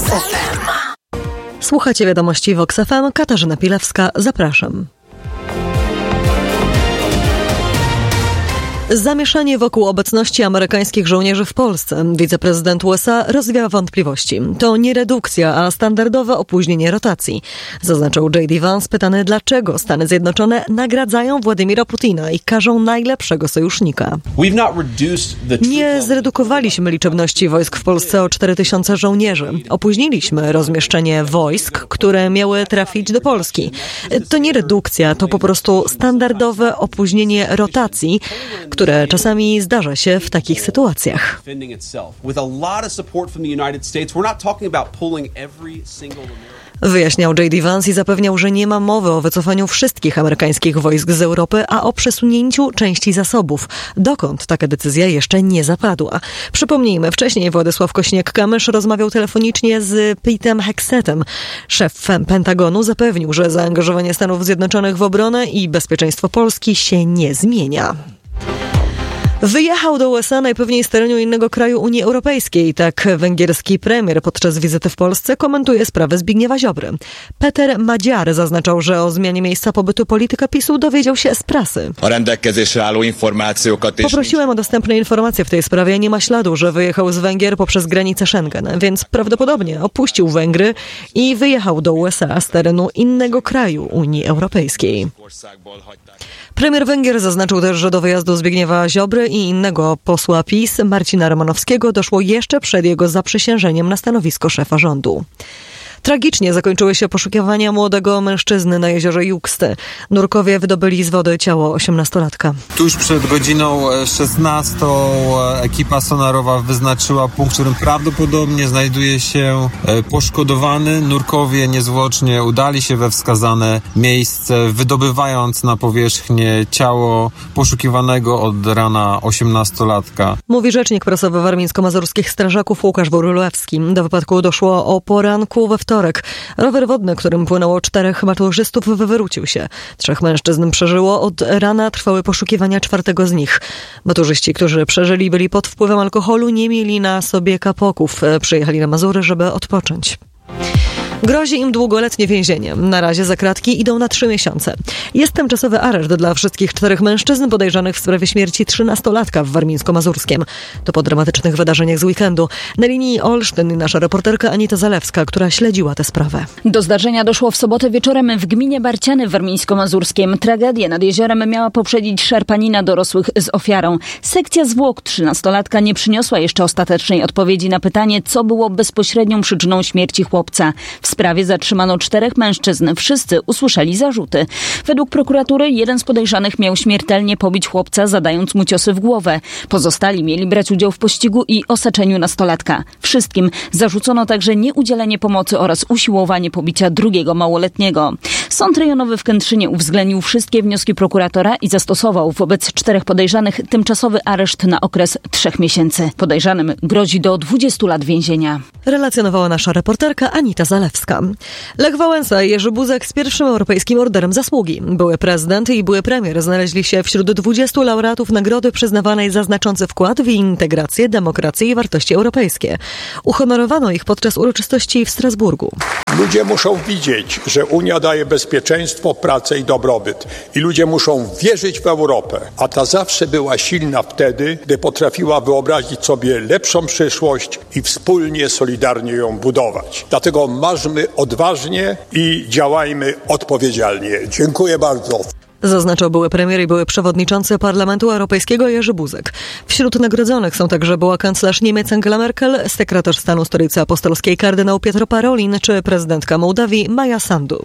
FM. Słuchacie wiadomości Vox FM. Katarzyna Pilewska, zapraszam. Zamieszanie wokół obecności amerykańskich żołnierzy w Polsce. Wiceprezydent USA rozwia wątpliwości. To nie redukcja, a standardowe opóźnienie rotacji. Zaznaczył J.D. Vance, pytany, dlaczego Stany Zjednoczone nagradzają Władimira Putina i karzą najlepszego sojusznika. Nie zredukowaliśmy liczebności wojsk w Polsce o 4000 żołnierzy. Opóźniliśmy rozmieszczenie wojsk, które miały trafić do Polski. To nie redukcja, to po prostu standardowe opóźnienie rotacji, które czasami zdarza się w takich sytuacjach. Wyjaśniał J.D. Vance i zapewniał, że nie ma mowy o wycofaniu wszystkich amerykańskich wojsk z Europy, a o przesunięciu części zasobów. Dokąd taka decyzja jeszcze nie zapadła. Przypomnijmy, wcześniej Władysław Kosiniak-Kamysz rozmawiał telefonicznie z Pete'em Hexetem. Szef Pentagonu zapewnił, że zaangażowanie Stanów Zjednoczonych w obronę i bezpieczeństwo Polski się nie zmienia. Wyjechał do USA najpewniej z terenu innego kraju Unii Europejskiej. Tak węgierski premier podczas wizyty w Polsce komentuje sprawę Zbigniewa Ziobry. Peter Madziar zaznaczał, że o zmianie miejsca pobytu polityka PiS-u dowiedział się z prasy. Poprosiłem o dostępne informacje w tej sprawie. Nie ma śladu, że wyjechał z Węgier poprzez granicę Schengen, więc prawdopodobnie opuścił Węgry i wyjechał do USA z terenu innego kraju Unii Europejskiej. Premier Węgier zaznaczył też, że do wyjazdu Zbigniewa Ziobry i innego posła PiS, Marcina Romanowskiego, doszło jeszcze przed jego zaprzysiężeniem na stanowisko szefa rządu. Tragicznie zakończyły się poszukiwania młodego mężczyzny na jeziorze Juksty. Nurkowie wydobyli z wody ciało 18-latka. Tuż przed godziną 16 ekipa sonarowa wyznaczyła punkt, w którym prawdopodobnie znajduje się poszkodowany. Nurkowie niezwłocznie udali się we wskazane miejsce, wydobywając na powierzchnię ciało poszukiwanego od rana 18-latka. Mówi rzecznik prasowy warmińsko-mazurskich strażaków Łukasz Borulewski. Do wypadku doszło o poranku we wtorek. Rower wodny, którym płynęło 4 maturzystów, wywrócił się. 3 mężczyzn przeżyło. Od rana trwały poszukiwania 4 z nich. Maturzyści, którzy przeżyli, byli pod wpływem alkoholu, nie mieli na sobie kapoków. Przyjechali na Mazury, żeby odpocząć. Grozi im długoletnie więzienie. Na razie za kratki idą na 3 miesiące. Jest tymczasowy areszt dla wszystkich 4 mężczyzn podejrzanych w sprawie śmierci 13-latka w Warmińsko-Mazurskiem. To po dramatycznych wydarzeniach z weekendu. Na linii Olsztyn nasza reporterka Anita Zalewska, która śledziła tę sprawę. Do zdarzenia doszło w sobotę wieczorem w gminie Barciany w Warmińsko-Mazurskiem. Tragedię nad jeziorem miała poprzedzić szarpanina dorosłych z ofiarą. Sekcja zwłok 13-latka nie przyniosła jeszcze ostatecznej odpowiedzi na pytanie, co było bezpośrednią przyczyną śmierci chłopca. W sprawie zatrzymano 4 mężczyzn. Wszyscy usłyszeli zarzuty. Według prokuratury jeden z podejrzanych miał śmiertelnie pobić chłopca, zadając mu ciosy w głowę. Pozostali mieli brać udział w pościgu i osaczeniu nastolatka. Wszystkim zarzucono także nieudzielenie pomocy oraz usiłowanie pobicia drugiego małoletniego. Sąd rejonowy w Kętrzynie uwzględnił wszystkie wnioski prokuratora i zastosował wobec 4 podejrzanych tymczasowy areszt na okres 3 miesięcy. Podejrzanym grozi do 20 lat więzienia. Relacjonowała nasza reporterka Anita Zalewska. Lech Wałęsa i Jerzy Buzek z pierwszym europejskim orderem zasługi. Były prezydent i były premier znaleźli się wśród 20 laureatów nagrody przyznawanej za znaczący wkład w integrację, demokrację i wartości europejskie. Uhonorowano ich podczas uroczystości w Strasburgu. Ludzie muszą widzieć, że Unia daje bezpieczeństwo, pracę i dobrobyt. I ludzie muszą wierzyć w Europę. A ta zawsze była silna wtedy, gdy potrafiła wyobrazić sobie lepszą przyszłość i wspólnie, solidarnie ją budować. Dlatego marzymy odważnie i działajmy odpowiedzialnie. Dziękuję bardzo. Zaznaczył były premier i były przewodniczący Parlamentu Europejskiego Jerzy Buzek. Wśród nagrodzonych są także była kanclerz Niemiec Angela Merkel, sekretarz stanu Stolicy Apostolskiej kardynał Pietro Parolin czy prezydentka Mołdawii Maja Sandu.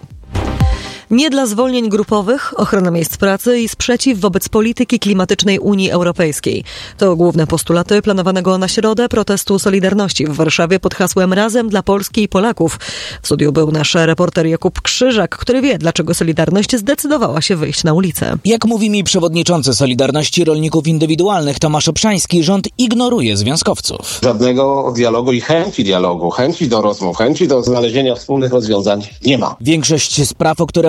Nie dla zwolnień grupowych, ochrona miejsc pracy i sprzeciw wobec polityki klimatycznej Unii Europejskiej. To główne postulaty planowanego na środę protestu Solidarności w Warszawie pod hasłem Razem dla Polski i Polaków. W studiu był nasz reporter Jakub Krzyżak, który wie, dlaczego Solidarność zdecydowała się wyjść na ulicę. Jak mówi mi przewodniczący Solidarności Rolników Indywidualnych Tomasz Obszański, rząd ignoruje związkowców. Żadnego dialogu i chęci do rozmów, chęci do znalezienia wspólnych rozwiązań nie ma. Większość spraw, o które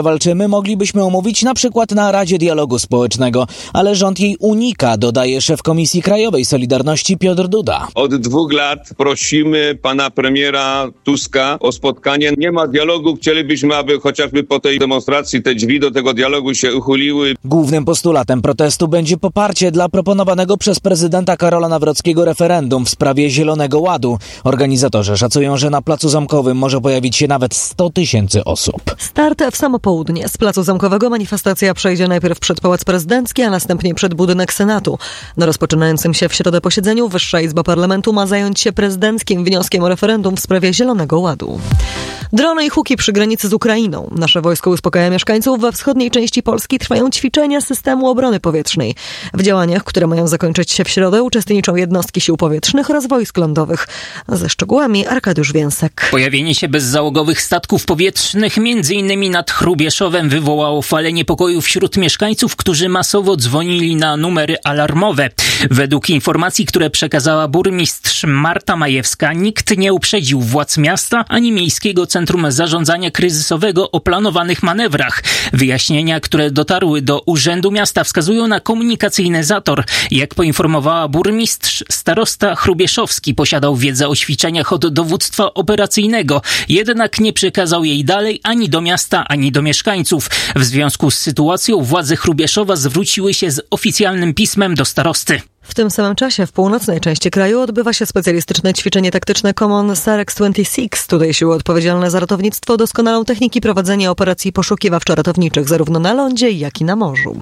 walczymy, moglibyśmy omówić na przykład na Radzie Dialogu Społecznego, ale rząd jej unika, dodaje szef Komisji Krajowej Solidarności Piotr Duda. Od 2 lat prosimy pana premiera Tuska o spotkanie. Nie ma dialogu, chcielibyśmy, aby chociażby po tej demonstracji te drzwi do tego dialogu się uchyliły. Głównym postulatem protestu będzie poparcie dla proponowanego przez prezydenta Karola Nawrockiego referendum w sprawie Zielonego Ładu. Organizatorzy szacują, że na Placu Zamkowym może pojawić się nawet 100 000 osób. Start w samo południe. Z Placu Zamkowego manifestacja przejdzie najpierw przed Pałac Prezydencki, a następnie przed budynek Senatu. Na rozpoczynającym się w środę posiedzeniu Wyższa Izba Parlamentu ma zająć się prezydenckim wnioskiem o referendum w sprawie Zielonego Ładu. Drony i huki przy granicy z Ukrainą. Nasze wojsko uspokaja mieszkańców. We wschodniej części Polski trwają ćwiczenia systemu obrony powietrznej. W działaniach, które mają zakończyć się w środę, uczestniczą jednostki sił powietrznych oraz wojsk lądowych. Ze szczegółami Arkadiusz Więsek. Pojawienie się bezzałogowych statków powietrznych m.in. nad Hrubieszowem wywołało falę niepokoju wśród mieszkańców, którzy masowo dzwonili na numery alarmowe. Według informacji, które przekazała burmistrz Marta Majewska, nikt nie uprzedził władz miasta ani Miejskiego Centrum Zarządzania Kryzysowego o planowanych manewrach. Wyjaśnienia, które dotarły do Urzędu Miasta, wskazują na komunikacyjny zator. Jak poinformowała burmistrz, starosta Hrubieszowski posiadał wiedzę o ćwiczeniach od dowództwa operacyjnego, jednak nie przekazał jej dalej ani do miasta, ani do mieszkańców. W związku z sytuacją władze Hrubieszowa zwróciły się z oficjalnym pismem do starosty. W tym samym czasie w północnej części kraju odbywa się specjalistyczne ćwiczenie taktyczne Common Sarex 26. Tutaj siły odpowiedzialne za ratownictwo doskonalą techniki prowadzenia operacji poszukiwawczo-ratowniczych zarówno na lądzie, jak i na morzu.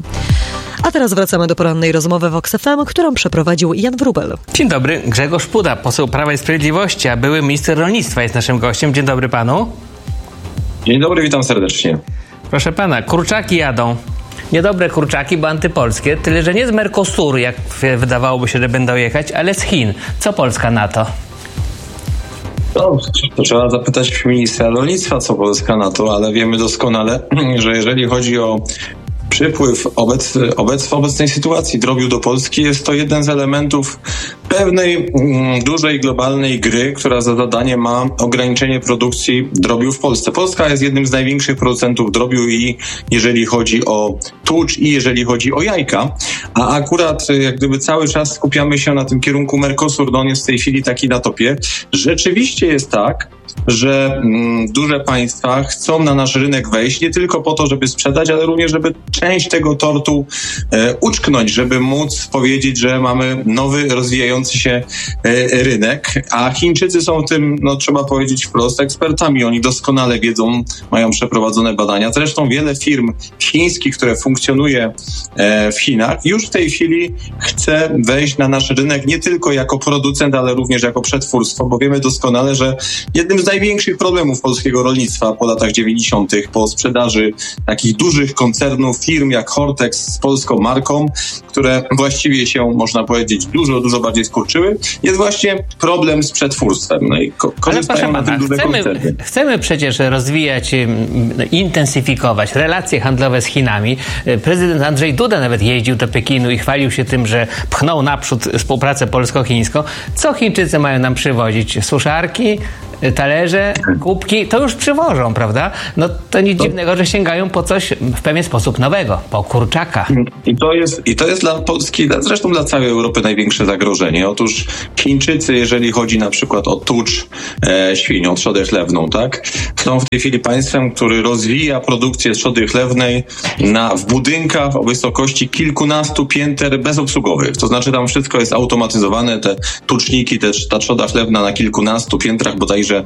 A teraz wracamy do porannej rozmowy w OXE FM, którą przeprowadził Jan Wróbel. Dzień dobry, Grzegorz Puda, poseł Prawa i Sprawiedliwości, a były minister rolnictwa jest naszym gościem. Dzień dobry panu. Dzień dobry, witam serdecznie. Proszę pana, kurczaki jadą. Niedobre kurczaki, bo antypolskie, tyle że nie z Mercosuru, jak wydawałoby się, że będą jechać, ale z Chin. Co Polska na to? No, to trzeba zapytać ministra rolnictwa, co Polska na to, ale wiemy doskonale, że jeżeli chodzi o przypływ w obecnej sytuacji drobiu do Polski, jest to jeden z elementów pewnej dużej globalnej gry, która za zadanie ma ograniczenie produkcji drobiu w Polsce. Polska jest jednym z największych producentów drobiu i jeżeli chodzi o tłuszcz i jeżeli chodzi o jajka, a akurat jak gdyby cały czas skupiamy się na tym kierunku Mercosur, no on jest w tej chwili taki na topie. Rzeczywiście jest tak, że duże państwa chcą na nasz rynek wejść nie tylko po to, żeby sprzedać, ale również, żeby część tego tortu uczknąć, żeby móc powiedzieć, że mamy nowy, rozwijający się rynek, a Chińczycy są tym, no trzeba powiedzieć wprost, ekspertami. Oni doskonale wiedzą, mają przeprowadzone badania. Zresztą wiele firm chińskich, które funkcjonuje w Chinach, już w tej chwili chce wejść na nasz rynek nie tylko jako producent, ale również jako przetwórstwo, bo wiemy doskonale, że jednym z największych problemów polskiego rolnictwa po latach 90., po sprzedaży takich dużych koncernów, firm jak Hortex z polską marką, które właściwie się, można powiedzieć, dużo bardziej skurczyły, jest właśnie problem z przetwórstwem. No i korzystają na tym duże koncerny. Chcemy przecież rozwijać, intensyfikować relacje handlowe z Chinami. Prezydent Andrzej Duda nawet jeździł do Pekinu i chwalił się tym, że pchnął naprzód współpracę polsko-chińską. Co Chińczycy mają nam przywozić? Suszarki? Talerze, kubki, to już przywożą, prawda? No to nic dziwnego, że sięgają po coś w pewien sposób nowego, po kurczaka. I to jest dla Polski, zresztą dla całej Europy największe zagrożenie. Otóż Chińczycy, jeżeli chodzi na przykład o tłuszcz świnią, trzodę chlewną, tak? Są w tej chwili państwem, który rozwija produkcję trzody chlewnej w budynkach o wysokości kilkunastu pięter bezobsługowych. To znaczy tam wszystko jest automatyzowane, te tuczniki, ta trzoda chlewna na kilkunastu piętrach, bodajże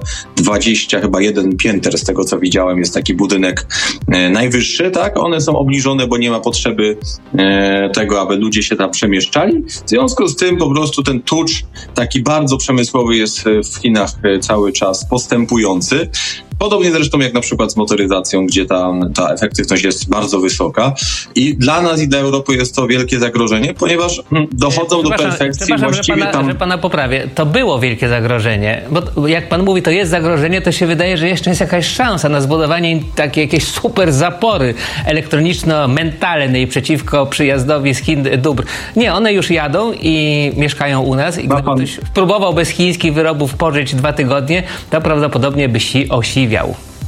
21 pięter, z tego co widziałem, jest taki budynek najwyższy, tak? One są obniżone, bo nie ma potrzeby tego, aby ludzie się tam przemieszczali. W związku z tym po prostu ten tłuszcz taki bardzo przemysłowy jest w Chinach cały czas postępujący. Podobnie zresztą jak na przykład z motoryzacją, gdzie ta efektywność jest bardzo wysoka. I dla nas i dla Europy jest to wielkie zagrożenie, ponieważ dochodzą do perfekcji właściwie że pana poprawię. To było wielkie zagrożenie, bo jak pan mówi, to jest zagrożenie, to się wydaje, że jeszcze jest jakaś szansa na zbudowanie takiej jakiejś super zapory elektroniczno-mentalnej przeciwko przyjazdowi z Chin dóbr. Nie, one już jadą i mieszkają u nas i gdyby ktoś próbował bez chińskich wyrobów pożyć 2 tygodnie, to prawdopodobnie by osiwiał.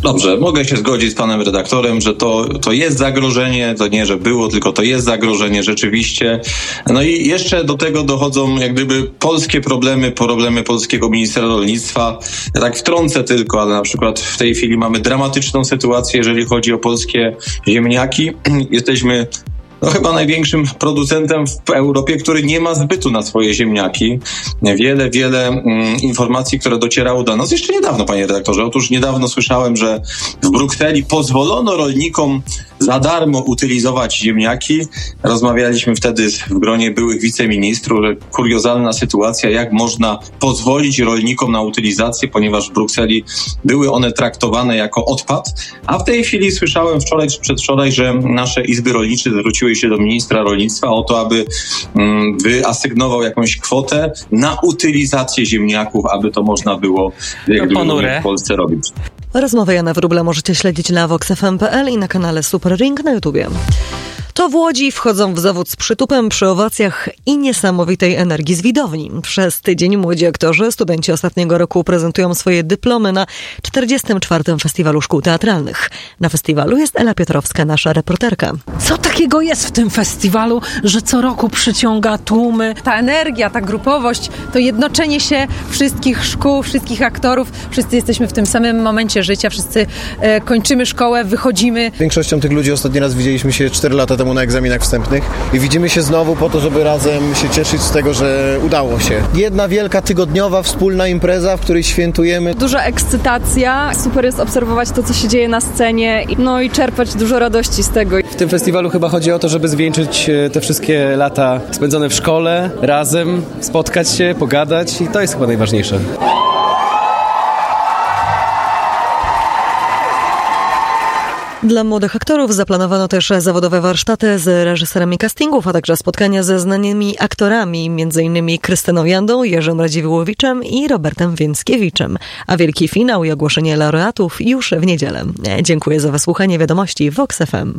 Dobrze, mogę się zgodzić z panem redaktorem, że to jest zagrożenie, to nie, że było, tylko to jest zagrożenie rzeczywiście. No i jeszcze do tego dochodzą jak gdyby polskie problemy polskiego ministra rolnictwa. Ja tak wtrącę tylko, ale na przykład w tej chwili mamy dramatyczną sytuację, jeżeli chodzi o polskie ziemniaki. Jesteśmy chyba największym producentem w Europie, który nie ma zbytu na swoje ziemniaki. Wiele informacji, które docierały do nas jeszcze niedawno, panie redaktorze. Otóż niedawno słyszałem, że w Brukseli pozwolono rolnikom za darmo utylizować ziemniaki. Rozmawialiśmy wtedy w gronie byłych wiceministrów, że kuriozalna sytuacja, jak można pozwolić rolnikom na utylizację, ponieważ w Brukseli były one traktowane jako odpad. A w tej chwili słyszałem wczoraj czy przedwczoraj, że nasze izby rolnicze zwróciły się do ministra rolnictwa o to, aby wyasygnował jakąś kwotę na utylizację ziemniaków, aby to można było w Polsce robić. Rozmowę Jana Wróbla możecie śledzić na voxfm.pl i na kanale Super Ring na YouTubie. To w Łodzi wchodzą w zawód z przytupem, przy owacjach i niesamowitej energii z widowni. Przez tydzień młodzi aktorzy, studenci ostatniego roku prezentują swoje dyplomy na 44. Festiwalu Szkół Teatralnych. Na festiwalu jest Ela Piotrowska, nasza reporterka. Co takiego jest w tym festiwalu, że co roku przyciąga tłumy? Ta energia, ta grupowość, to jednoczenie się wszystkich szkół, wszystkich aktorów. Wszyscy jesteśmy w tym samym momencie życia, wszyscy kończymy szkołę, wychodzimy. Większością tych ludzi ostatni raz widzieliśmy się 4 lata temu na egzaminach wstępnych i widzimy się znowu po to, żeby razem się cieszyć z tego, że udało się. Jedna wielka, tygodniowa, wspólna impreza, w której świętujemy. Duża ekscytacja, super jest obserwować to, co się dzieje na scenie, no i czerpać dużo radości z tego. W tym festiwalu chyba chodzi o to, żeby zwieńczyć te wszystkie lata spędzone w szkole, razem, spotkać się, pogadać i to jest chyba najważniejsze. Dla młodych aktorów zaplanowano też zawodowe warsztaty z reżyserami castingów, a także spotkania ze znanymi aktorami, m.in. Krystyną Jandą, Jerzym Radziwiłłowiczem i Robertem Więckiewiczem. A wielki finał i ogłoszenie laureatów już w niedzielę. Dziękuję za wysłuchanie wiadomości Vox FM.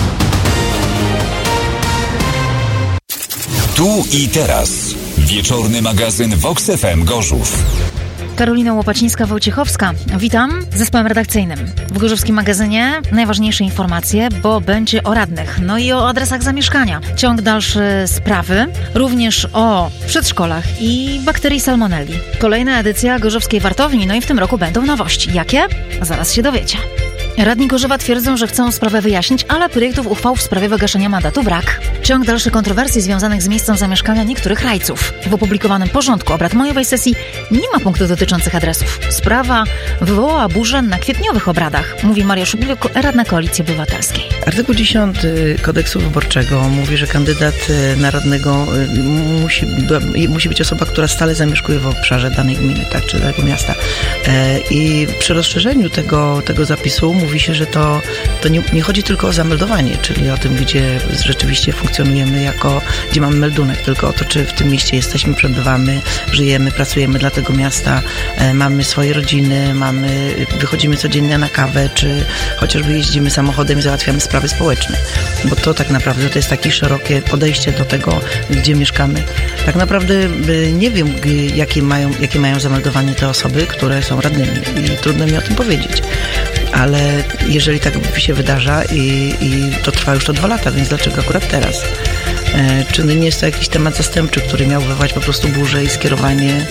Tu i teraz. Wieczorny magazyn Vox FM Gorzów. Karolina Łopacińska-Wojciechowska. Witam w zespołem redakcyjnym. W gorzowskim magazynie najważniejsze informacje, bo będzie o radnych, no i o adresach zamieszkania. Ciąg dalszy sprawy, również o przedszkolach i bakterii salmonelli. Kolejna edycja gorzowskiej wartowni, no i w tym roku będą nowości. Jakie? Zaraz się dowiecie. Radni Gorzowa twierdzą, że chcą sprawę wyjaśnić, ale projektów uchwał w sprawie wygaszenia mandatu brak. Ciąg dalszych kontrowersji związanych z miejscem zamieszkania niektórych rajców. W opublikowanym porządku obrad majowej sesji nie ma punktów dotyczących adresów. Sprawa wywołała burzę na kwietniowych obradach, mówi Maria Szubiuk, radna Koalicji Obywatelskiej. Artykuł 10 Kodeksu Wyborczego mówi, że kandydat na radnego musi być osoba, która stale zamieszkuje w obszarze danej gminy, tak, czy danego miasta. I przy rozszerzeniu tego zapisu mówi się, że to nie chodzi tylko o zameldowanie, czyli o tym, gdzie rzeczywiście funkcjonujemy gdzie mamy meldunek, tylko o to, czy w tym mieście jesteśmy, przebywamy, żyjemy, pracujemy dla tego miasta, mamy swoje rodziny, wychodzimy codziennie na kawę, czy chociażby jeździmy samochodem i załatwiamy sprawy społeczne. Bo to tak naprawdę to jest takie szerokie podejście do tego, gdzie mieszkamy. Tak naprawdę nie wiem, jakie mają zameldowanie te osoby, które są radnymi i trudno mi o tym powiedzieć. Ale jeżeli tak się wydarza i to trwa już 2 lata, więc dlaczego akurat teraz? Czy nie jest to jakiś temat zastępczy, który miał wywołać po prostu burzę i skierowanie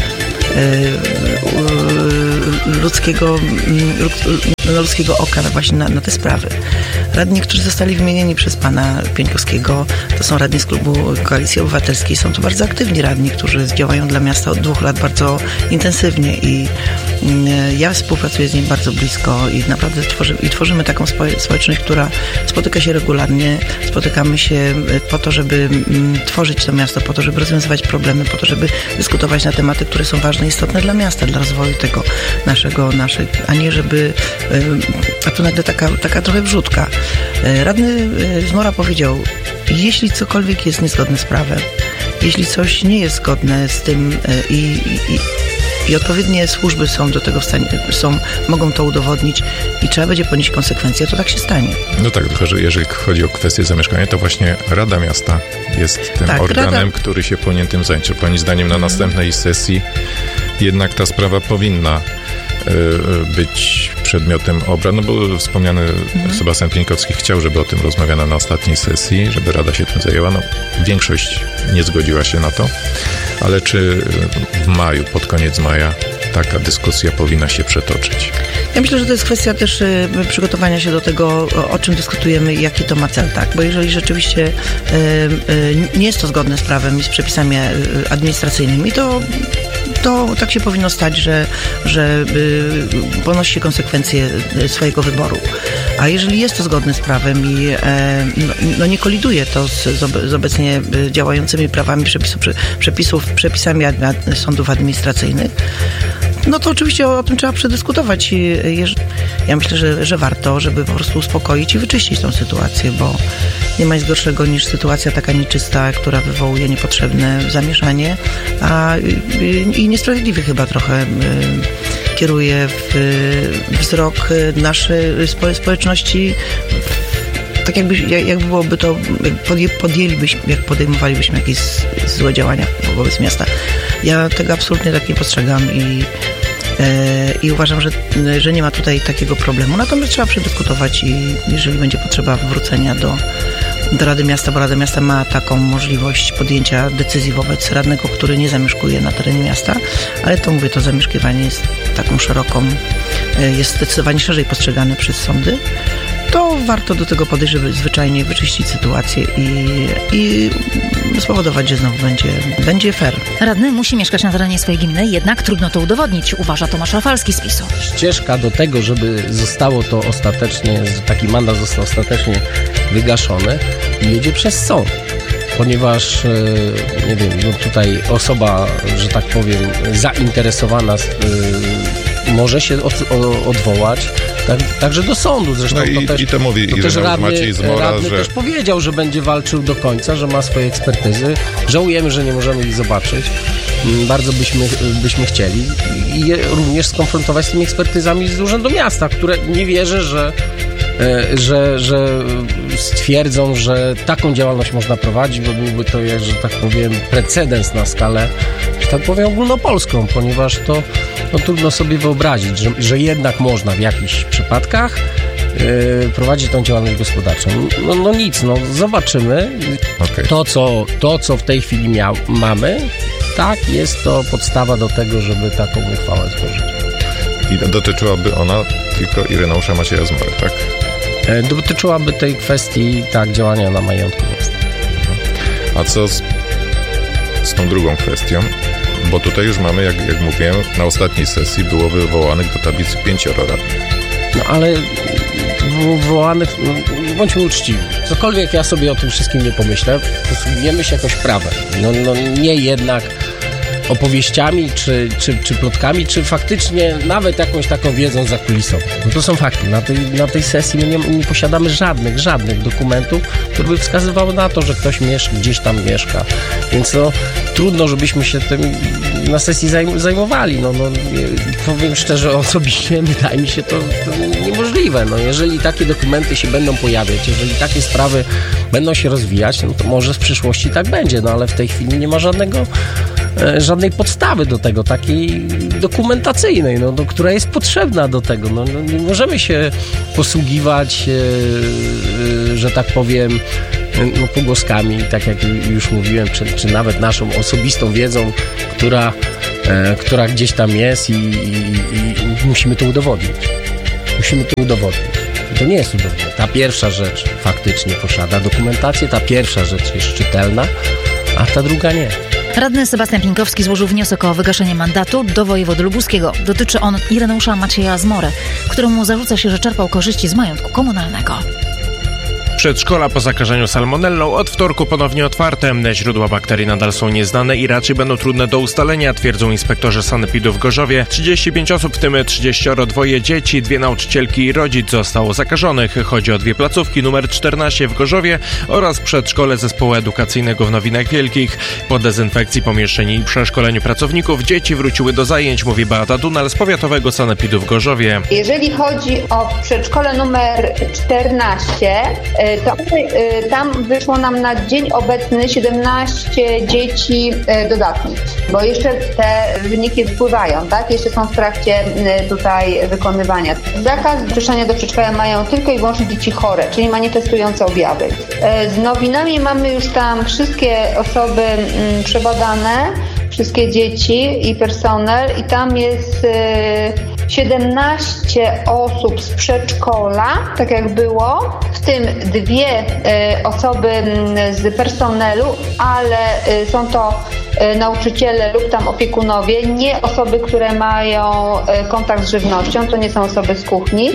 ludzkiego oka właśnie na te sprawy? Radni, którzy zostali wymienieni przez pana Pieńkowskiego, to są radni z klubu Koalicji Obywatelskiej. Są to bardzo aktywni radni, którzy działają dla miasta od 2 lat bardzo intensywnie i ja współpracuję z nim bardzo blisko i naprawdę tworzymy taką społeczność, która spotyka się regularnie. Spotykamy się po to, żeby tworzyć to miasto, po to, żeby rozwiązywać problemy, po to, żeby dyskutować na tematy, które są ważne i istotne dla miasta, dla rozwoju tego naszego, a nie żeby... A tu nagle taka trochę wrzutka. Radny Zmora powiedział, jeśli cokolwiek jest niezgodne z prawem, jeśli coś nie jest zgodne z tym i odpowiednie służby są do tego w stanie, mogą to udowodnić i trzeba będzie ponieść konsekwencje, to tak się stanie. No tak, tylko że jeżeli chodzi o kwestię zamieszkania, to właśnie Rada Miasta jest tym organem, który się powinien tym zająć. Pani zdaniem na następnej sesji jednak ta sprawa powinna być przedmiotem obrad, no bo wspomniany Sebastian Pieńkowski chciał, żeby o tym rozmawiano na ostatniej sesji, żeby Rada się tym zajęła. No, większość nie zgodziła się na to, ale czy w maju, pod koniec maja taka dyskusja powinna się przetoczyć? Ja myślę, że to jest kwestia też przygotowania się do tego, o czym dyskutujemy i jaki to ma cel, tak? Bo jeżeli rzeczywiście nie jest to zgodne z prawem i z przepisami administracyjnymi, to tak się powinno stać, że ponosi się konsekwencje swojego wyboru. A jeżeli jest to zgodne z prawem i nie koliduje to z obecnie działającymi prawami przepisami sądów administracyjnych, no to oczywiście o tym trzeba przedyskutować. Ja myślę, że warto, żeby po prostu uspokoić i wyczyścić tą sytuację, bo nie ma nic gorszego niż sytuacja taka nieczysta, która wywołuje niepotrzebne zamieszanie, i niesprawiedliwie chyba trochę kieruje wzrok naszej społeczności, tak jakby byłoby to, jak podejmowalibyśmy jakieś złe działania wobec miasta. Ja tego absolutnie tak nie postrzegam i uważam, że nie ma tutaj takiego problemu. Natomiast trzeba przedyskutować i jeżeli będzie potrzeba wrócenia do Rady Miasta, bo Rada Miasta ma taką możliwość podjęcia decyzji wobec radnego, który nie zamieszkuje na terenie miasta, ale to mówię, to zamieszkiwanie jest taką szeroką, jest zdecydowanie szerzej postrzegane przez sądy, to warto do tego podejść, żeby zwyczajnie wyczyścić sytuację i spowodować, że znowu będzie fair. Radny musi mieszkać na terenie swojej gminy, jednak trudno to udowodnić, uważa Tomasz Rafalski z PiS-u. Ścieżka do tego, żeby zostało to ostatecznie, taki mandat został ostatecznie wygaszony, jedzie przez sąd. Ponieważ, nie wiem, no tutaj osoba, że tak powiem, zainteresowana może się odwołać także do sądu. Zresztą no i to mówi Maciej Zmora, radny też powiedział, że będzie walczył do końca, że ma swoje ekspertyzy. Żałujemy, że nie możemy ich zobaczyć. Bardzo byśmy chcieli i je również skonfrontować z tymi ekspertyzami z Urzędu Miasta, które nie wierzę, że stwierdzą, że taką działalność można prowadzić, bo byłby to, że tak powiem, precedens na skalę, że tak powiem, ogólnopolską, ponieważ to trudno sobie wyobrazić, że jednak można w jakichś przypadkach prowadzić tą działalność gospodarczą. No nic, zobaczymy. Okay. To, co w tej chwili mamy, tak, jest to podstawa do tego, żeby taką uchwałę złożyć. I dotyczyłaby ona tylko Ireneusza Macieja Zmory, tak? Dotyczyłaby tej kwestii, tak, działania na majątku miasta. A co z tą drugą kwestią? Bo tutaj już mamy, jak mówiłem, na ostatniej sesji było wywołanych do tablicy 5 radnych. No ale było wywołanych, bądźmy uczciwi. Cokolwiek ja sobie o tym wszystkim nie pomyślę, posługujemy się jakoś prawem. Nie jednak opowieściami, czy plotkami, czy faktycznie nawet jakąś taką wiedzą zakulisową. No to są fakty. Na tej sesji my nie posiadamy żadnych dokumentów, które by wskazywały na to, że ktoś gdzieś tam mieszka. Więc trudno, żebyśmy się tym na sesji zajmowali. Powiem szczerze, osobiście wydaje mi się to niemożliwe. Jeżeli takie dokumenty się będą pojawiać, jeżeli takie sprawy będą się rozwijać, no to może w przyszłości tak będzie, ale w tej chwili nie ma żadnej podstawy do tego, takiej dokumentacyjnej, która jest potrzebna do tego. Nie możemy się posługiwać, że tak powiem, pogłoskami, tak jak już mówiłem, czy nawet naszą osobistą wiedzą, która gdzieś tam jest i musimy to udowodnić. To nie jest udowodnione. Ta pierwsza rzecz faktycznie posiada dokumentację, ta pierwsza rzecz jest czytelna, a ta druga nie. Radny Sebastian Pieńkowski złożył wniosek o wygaszenie mandatu do wojewody lubuskiego. Dotyczy on Ireneusza Macieja Zmory, któremu zarzuca się, że czerpał korzyści z majątku komunalnego. Przedszkola po zakażeniu salmonellą od wtorku ponownie otwarte. Źródła bakterii nadal są nieznane i raczej będą trudne do ustalenia, twierdzą inspektorzy sanepidu w Gorzowie. 35 osób, w tym 32 dzieci, 2 nauczycielki i rodzic zostało zakażonych. Chodzi o 2 placówki, numer 14 w Gorzowie oraz przedszkole zespołu edukacyjnego w Nowinach Wielkich. Po dezynfekcji pomieszczeń i przeszkoleniu pracowników dzieci wróciły do zajęć, mówi Beata Dunal z powiatowego sanepidu w Gorzowie. Jeżeli chodzi o przedszkole numer 14, to tam wyszło nam na dzień obecny 17 dzieci dodatnich, bo jeszcze te wyniki wpływają, tak? Jeszcze są w trakcie tutaj wykonywania. Zakaz wpuszczania do przedszkola mają tylko i wyłącznie dzieci chore, czyli manifestujące objawy. Z nowinami mamy już tam wszystkie osoby przebadane, wszystkie dzieci i personel i tam jest 17 osób z przedszkola, tak jak było, w tym 2 osoby z personelu, ale są to nauczyciele lub tam opiekunowie, nie osoby, które mają kontakt z żywnością, to nie są osoby z kuchni.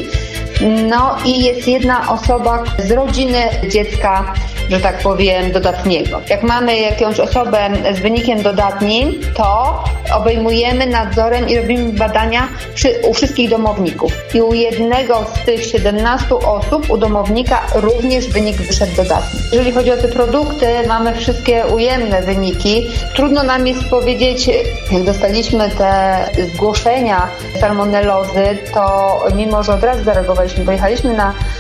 No i jest 1 osoba z rodziny dziecka, że tak powiem, dodatniego. Jak mamy jakąś osobę z wynikiem dodatnim, to obejmujemy nadzorem i robimy badania u wszystkich domowników. I u jednego z tych 17 osób, u domownika, również wynik wyszedł dodatni. Jeżeli chodzi o te produkty, mamy wszystkie ujemne wyniki. Trudno nam jest powiedzieć, jak dostaliśmy te zgłoszenia salmonellozy, to mimo, że od razu zareagowaliśmy, pojechaliśmy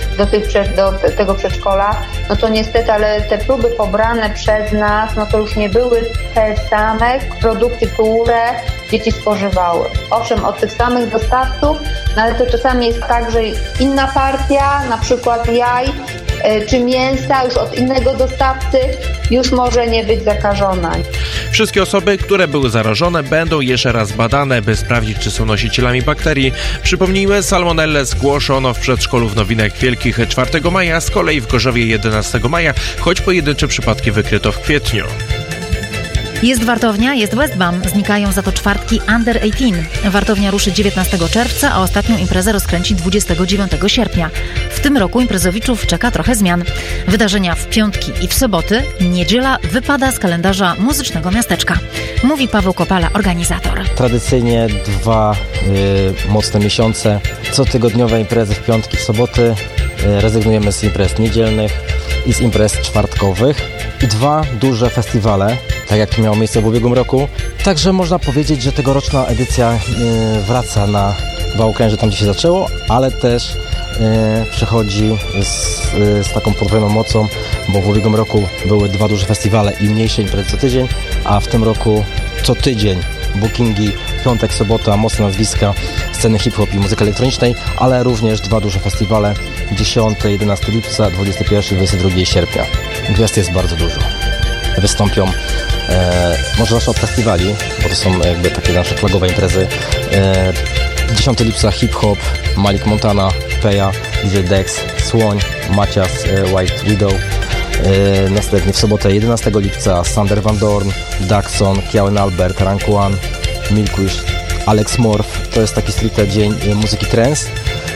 do tego przedszkola, no to niestety, ale te próby pobrane przez nas, no to już nie były te same produkty, które dzieci spożywały. Owszem, od tych samych dostawców, no ale to czasami jest tak, że inna partia, na przykład jaj czy mięsa już od innego dostawcy już może nie być zakażona. Wszystkie osoby, które były zarażone, będą jeszcze raz badane, by sprawdzić, czy są nosicielami bakterii. Przypomnijmy, salmonellę zgłoszono w przedszkolu w Nowinach Wielkich 4 maja, z kolei w Gorzowie 11 maja, choć pojedyncze przypadki wykryto w kwietniu. Jest wartownia, jest Westbam. Znikają za to czwartki Under 18. Wartownia ruszy 19 czerwca, a ostatnią imprezę rozkręci 29 sierpnia. W tym roku imprezowiczów czeka trochę zmian. Wydarzenia w piątki i w soboty, niedziela wypada z kalendarza muzycznego miasteczka. Mówi Paweł Kopala, organizator. Tradycyjnie 2 mocne miesiące, cotygodniowe imprezy w piątki, w soboty. Rezygnujemy z imprez niedzielnych i z imprez czwartkowych. I 2 duże festiwale, tak jak to miało miejsce w ubiegłym roku. Także można powiedzieć, że tegoroczna edycja wraca na Wałękęże, tam gdzie się zaczęło, ale też przychodzi z taką podwójną mocą, bo w ubiegłym roku były 2 duże festiwale i mniejsze imprezy co tydzień, a w tym roku co tydzień bookingi, piątek, sobota, mocne nazwiska sceny hip-hop i muzyki elektronicznej, ale również 2 duże festiwale 10-11 lipca, 21-22 sierpnia. Gwiazd jest bardzo dużo. Wystąpią może zawsze od festiwali, bo to są jakby takie nasze flagowe imprezy. 10 lipca hip-hop, Malik Montana, Peja, DJ Dex, Słoń, Macias, White Widow. Następnie w sobotę 11 lipca Sander Van Dorn, Daxon, Kiawen Albert, Rank One, Milkwish, Alex Morph. To jest taki stricte dzień muzyki trance.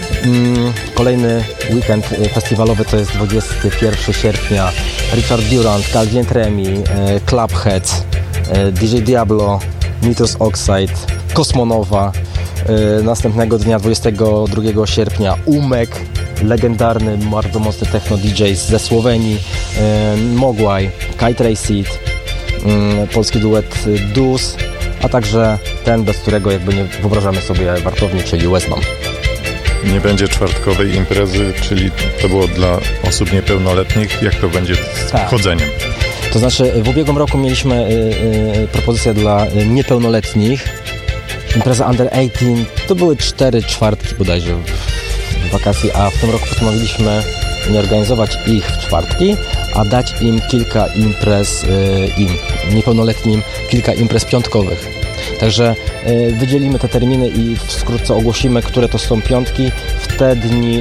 Kolejny weekend festiwalowy to jest 21 sierpnia. Richard Durant, Calvin Tremi, Clubhead, DJ Diablo, Nitrous Oxide, Kosmonowa. Następnego dnia 22 sierpnia Umek, legendarny, bardzo mocny techno DJ ze Słowenii, Mogwai, Kite Ray Seed, polski duet Dus, a także ten, bez którego jakby nie wyobrażamy sobie wartowni, czyli Westbam. Nie będzie czwartkowej imprezy, czyli to było dla osób niepełnoletnich. Jak to będzie z chodzeniem? To znaczy w ubiegłym roku mieliśmy propozycję dla niepełnoletnich. Impreza Under 18 to były 4 czwartki bodajże w wakacji, a w tym roku postanowiliśmy nie organizować ich w czwartki, a dać im kilka imprez, niepełnoletnim kilka imprez piątkowych. Także wydzielimy te terminy i wkrótce ogłosimy, które to są piątki. W te dni